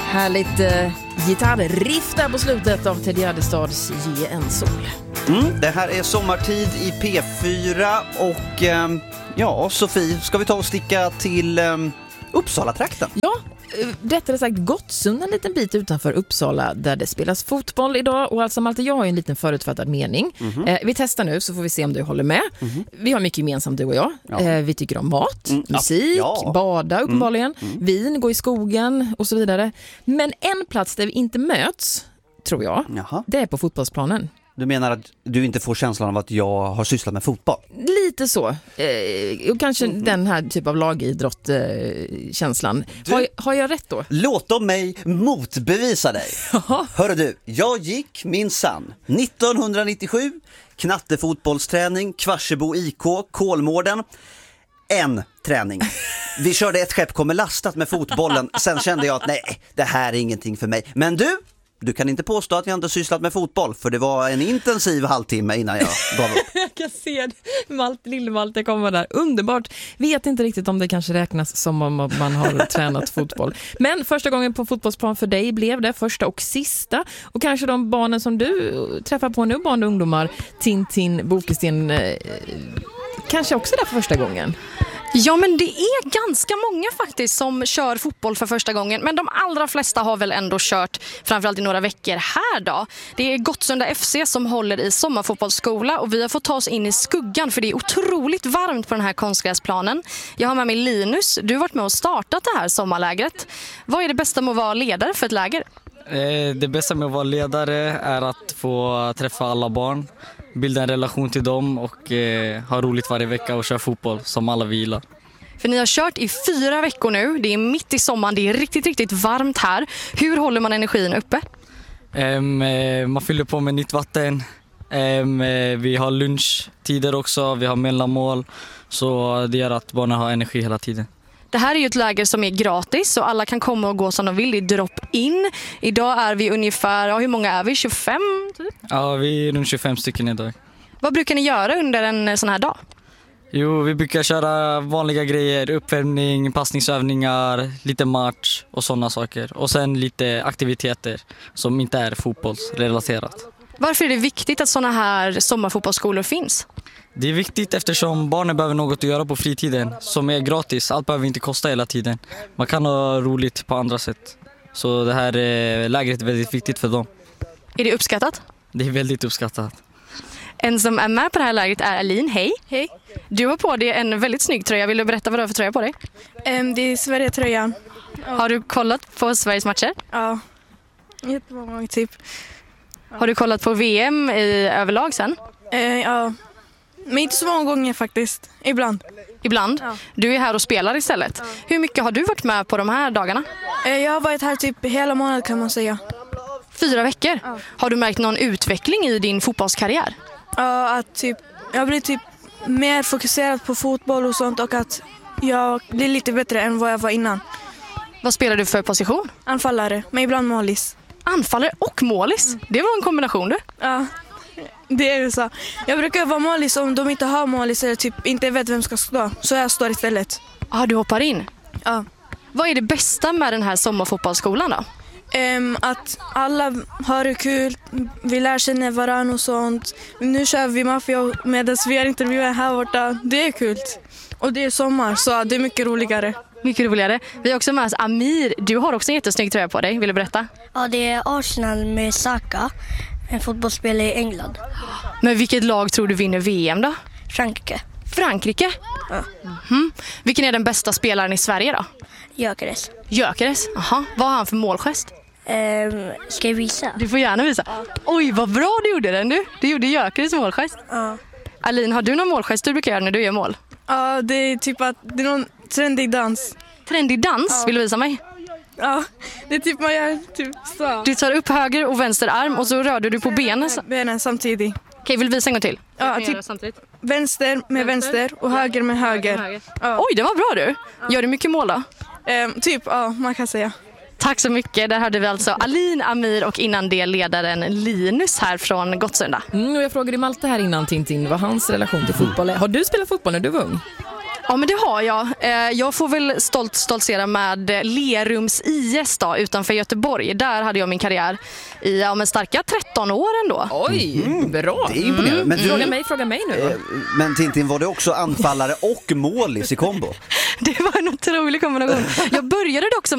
Härligt gitarriff där på slutet av Ted Gärdestads Ge en sol. Det här är sommartid i P4 och ja, Sofie, ska vi ta och sticka till Uppsala-trakten? Ja, rättare sagt Gottsunda, en liten bit utanför Uppsala där det spelas fotboll idag. Och alltså Malte, jag har en liten förutfattad mening. Vi testar nu så får vi se om du håller med. Vi har mycket gemensamt, du och jag. Vi tycker om mat, musik, bada uppenbarligen, vin, gå i skogen och så vidare. Men en plats där vi inte möts, tror jag, det är på fotbollsplanen. Du menar att du inte får känslan av att jag har sysslat med fotboll? Lite så. Och kanske den här typ av lagidrott-känslan. Har jag rätt då? Låt mig motbevisa dig. Hörru du, jag gick minsann 1997, knattefotbollsträning, Kvarsebo IK, Kolmården. En träning. Vi körde ett skepp kommer lastat med fotbollen. Sen kände jag att nej, det här är ingenting för mig. Men du kan inte påstå att jag inte sysslat med fotboll, för det var en intensiv halvtimme innan jag gav upp. Jag kan se Lille-Malte kommer där. Underbart. Vet inte riktigt om det kanske räknas som om man har tränat fotboll. Men första gången på fotbollsplan för dig blev det första och sista. Och kanske de barnen som du träffar på nu, barn och ungdomar, Tintin, Bokesten, kanske också där för första gången. Ja, men det är ganska många faktiskt som kör fotboll för första gången. Men de allra flesta har väl ändå kört framförallt i några veckor här då. Det är Gottsunda FC som håller i sommarfotbollsskola och vi har fått ta oss in i skuggan för det är otroligt varmt på den här konstgräsplanen. Jag har med mig Linus. Du har varit med och startat det här sommarlägret. Vad är det bästa med att vara ledare för ett läger? Det bästa med att vara ledare är att få träffa alla barn, bilda en relation till dem och ha roligt varje vecka och köra fotboll som alla vilar. För ni har kört i 4 veckor nu, det är mitt i sommaren, det är riktigt varmt här. Hur håller man energin uppe? Man fyller på med nytt vatten, vi har lunchtider också, vi har mellanmål, så det gör att barnen har energi hela tiden. Det här är ju ett läger som är gratis så alla kan komma och gå som de vill i drop-in. Idag är vi ungefär, hur många är vi? 25 typ? Ja, vi är runt 25 stycken idag. Vad brukar ni göra under en sån här dag? Jo, vi brukar köra vanliga grejer, uppvärmning, passningsövningar, lite match och sådana saker. Och sen lite aktiviteter som inte är fotbollsrelaterat. Varför är det viktigt att sådana här sommarfotbollsskolor finns? Det är viktigt eftersom barnen behöver något att göra på fritiden som är gratis. Allt behöver inte kosta hela tiden. Man kan ha roligt på andra sätt. Så det här lägret är väldigt viktigt för dem. Är det uppskattat? Det är väldigt uppskattat. En som är med på det här lägret är Aline. Hej. Hej. Du har på dig en väldigt snygg tröja. Vill du berätta vad du har för tröja på dig? Det är Sverige-tröjan. Har du kollat på Sveriges matcher? Ja, jättemånga typ. Har du kollat på VM i överlag sen? Ja, men inte så många gånger faktiskt. Ibland. Ja. Du är här och spelar istället. Ja. Hur mycket har du varit med på de här dagarna? Jag har varit här typ hela månaden kan man säga. 4 veckor? Ja. Har du märkt någon utveckling i din fotbollskarriär? Ja, att typ, jag blir typ mer fokuserad på fotboll och sånt och att jag blir lite bättre än vad jag var innan. Vad spelar du för position? Anfallare, men ibland målis. Anfallare och målis? Det var en kombination du. Ja, det är ju så. Jag brukar vara målis om de inte har målis eller typ inte vet vem ska stå. Så jag står istället. Du hoppar in? Ja. Vad är det bästa med den här sommarfotbollsskolan då? Att alla har det kul, vi lär känna varandra och sånt. Nu kör vi maffia medan vi har intervjuer här borta. Det är kul. Och det är sommar så det är mycket roligare. Mycket roligare. Vi har också med oss Amir. Du har också en jättesnygg tröja på dig. Vill du berätta? Ja, det är Arsenal med Saka. En fotbollsspelare i England. Men vilket lag tror du vinner VM då? Frankrike. Frankrike? Ja. Vilken är den bästa spelaren i Sverige då? Gyökeres. Gyökeres? Jaha. Vad har han för målgest? Ska jag visa? Du får gärna visa. Ja. Oj, vad bra du gjorde den du. Du gjorde Gyökeres målgest. Ja. Aline, har du någon målgest du brukar göra när du gör mål? Ja, det är typ att det är någon trendig dans. Trendig dans? Ja. Vill du visa mig? Ja, det är typ man gör typ så. Du tar upp höger och vänster arm och så rör du på benen samtidigt. Okej, vill du visa en gång till? Ja, typ vänster med vänster och höger med höger. Ja. Oj, det var bra du. Gör du mycket mål då? Typ, ja, man kan säga. Tack så mycket. Där hade vi alltså Aline, Amir och innan det ledaren Linus här från Gottsunda. Och jag frågade Malte här innan Tintin vad hans relation till fotboll är. Har du spelat fotboll när du var ung? Ja, men det har jag. Jag får väl stoltsera med Lerums IS då, utanför Göteborg. Där hade jag min karriär i starka 13 år ändå. Oj, bra. Det är imponerande. Men Fråga mig nu då. Men Tintin, var det också anfallare och målis i kombo? Det var en otrolig kombination. Jag började dock som